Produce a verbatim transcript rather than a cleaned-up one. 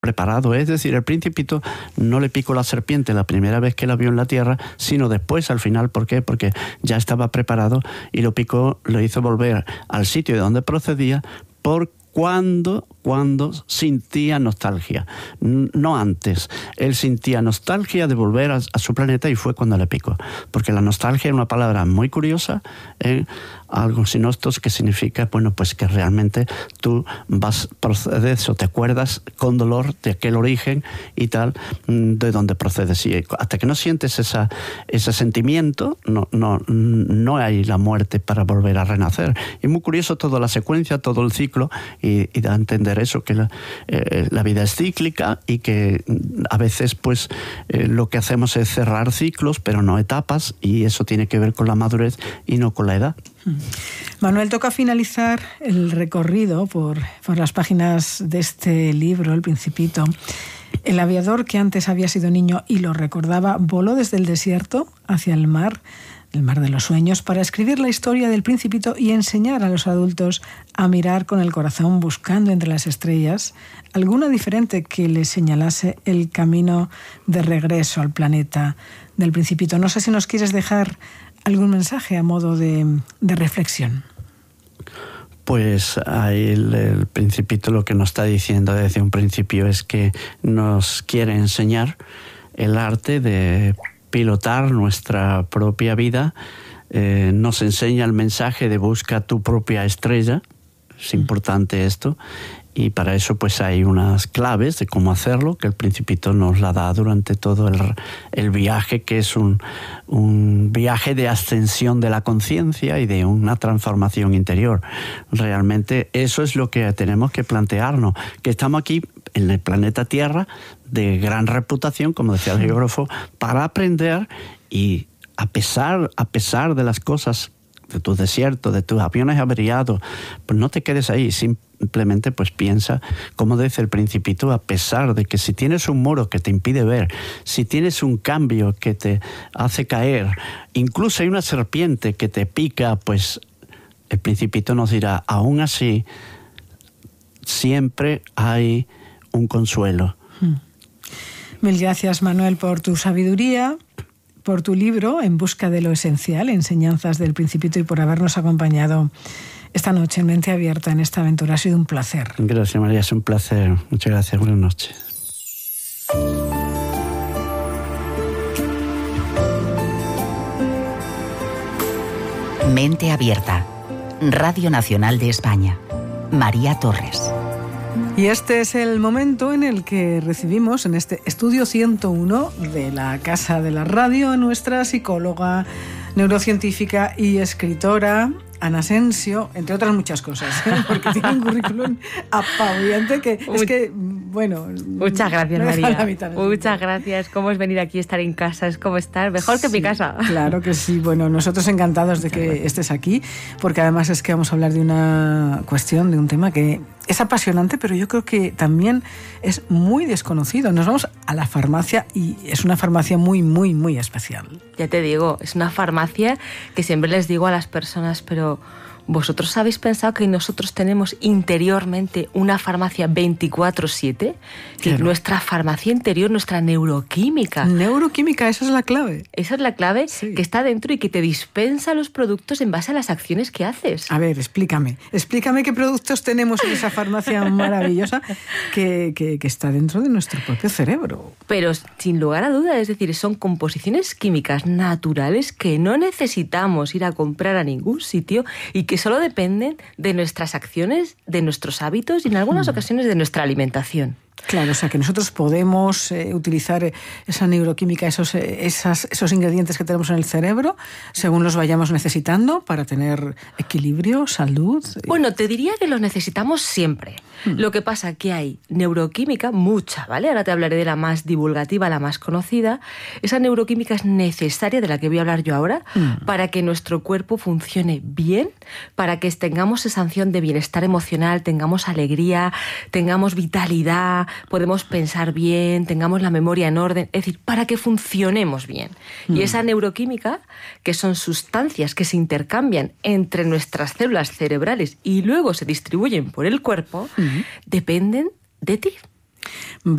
preparado, es decir, el Principito no le picó la serpiente la primera vez que la vio en la tierra, sino después, al final. ¿Por qué? Porque ya estaba preparado y lo picó, lo hizo volver al sitio de donde procedía por cuando, cuando sentía nostalgia, no antes. Él sentía nostalgia de volver a, a su planeta y fue cuando le picó, porque la nostalgia es una palabra muy curiosa, ¿eh? Algo sinostos que significa, bueno, pues que realmente tú vas, procedes o te acuerdas con dolor de aquel origen y tal, de donde procedes. Y hasta que no sientes esa, ese sentimiento, no, no, no hay la muerte para volver a renacer. Y muy curioso toda la secuencia, todo el ciclo, y, y da a entender eso, que la, eh, la vida es cíclica y que a veces pues eh, lo que hacemos es cerrar ciclos, pero no etapas, y eso tiene que ver con la madurez y no con la edad. Manuel, toca finalizar el recorrido por, por las páginas de este libro, El Principito. El aviador, que antes había sido niño y lo recordaba, voló desde el desierto hacia el mar, el mar de los sueños, para escribir la historia del Principito y enseñar a los adultos a mirar con el corazón, buscando entre las estrellas alguna diferente que les señalase el camino de regreso al planeta del Principito. No sé si nos quieres dejar algún mensaje a modo de, de reflexión. Pues ahí el, el Principito lo que nos está diciendo desde un principio es que nos quiere enseñar el arte de pilotar nuestra propia vida. Eh, nos enseña el mensaje de busca tu propia estrella. Es importante esto. Y para eso pues hay unas claves de cómo hacerlo, que el Principito nos la da durante todo el, el viaje, que es un, un viaje de ascensión de la conciencia y de una transformación interior. Realmente eso es lo que tenemos que plantearnos, que estamos aquí en el planeta Tierra de gran reputación, como decía el geógrafo, para aprender, y a pesar, a pesar de las cosas, de tus desiertos, de tus aviones averiados, pues no te quedes ahí. Simplemente pues piensa, como dice el Principito, a pesar de que si tienes un muro que te impide ver, si tienes un cambio que te hace caer, incluso hay una serpiente que te pica, pues el Principito nos dirá, aún así, siempre hay un consuelo. Mil gracias, Manuel, por tu sabiduría, por tu libro En busca de lo esencial, Enseñanzas del Principito, y por habernos acompañado esta noche en Mente Abierta en esta aventura. Ha sido un placer. Gracias, María, es un placer. Muchas gracias, buenas noches. Mente Abierta, Radio Nacional de España. María Torres. Y este es el momento en el que recibimos en este estudio ciento uno de la Casa de la Radio a nuestra psicóloga, neurocientífica y escritora, Ana Asensio, entre otras muchas cosas, ¿eh? Porque tiene un currículum apabullante que es que, bueno... Muchas gracias, no María. Mitad, muchas gracias. ¿Cómo es venir aquí, estar en casa? Es como estar mejor sí, que en mi casa. Claro que sí. Bueno, nosotros encantados de que gracias. Estés aquí, porque además es que vamos a hablar de una cuestión, de un tema que es apasionante, pero yo creo que también es muy desconocido. Nos vamos a la farmacia y es una farmacia muy, muy, muy especial. Ya te digo, es una farmacia que siempre les digo a las personas, pero ¿vosotros habéis pensado que nosotros tenemos interiormente una farmacia veinticuatro siete? Que claro. Nuestra farmacia interior, nuestra neuroquímica. Neuroquímica, esa es la clave. Esa es la clave, sí. Que está dentro y que te dispensa los productos en base a las acciones que haces. A ver, explícame. Explícame qué productos tenemos en esa farmacia maravillosa que, que, que está dentro de nuestro propio cerebro. Pero sin lugar a dudas, es decir, son composiciones químicas naturales que no necesitamos ir a comprar a ningún sitio y que solo dependen de nuestras acciones, de nuestros hábitos y en algunas hmm. ocasiones de nuestra alimentación. Claro, o sea que nosotros podemos eh, utilizar esa neuroquímica, esos, eh, esas, esos ingredientes que tenemos en el cerebro, según los vayamos necesitando para tener equilibrio, salud. Bueno, te diría que los necesitamos siempre. Hmm. Lo que pasa es que hay neuroquímica, mucha, ¿vale? Ahora te hablaré de la más divulgativa, la más conocida. Esa neuroquímica es necesaria, de la que voy a hablar yo ahora, hmm. para que nuestro cuerpo funcione bien, para que tengamos esa sensación de bienestar emocional, tengamos alegría, tengamos vitalidad, podemos pensar bien, tengamos la memoria en orden, es decir, para que funcionemos bien. Mm. Y esa neuroquímica, que son sustancias que se intercambian entre nuestras células cerebrales y luego se distribuyen por el cuerpo, mm. dependen de ti.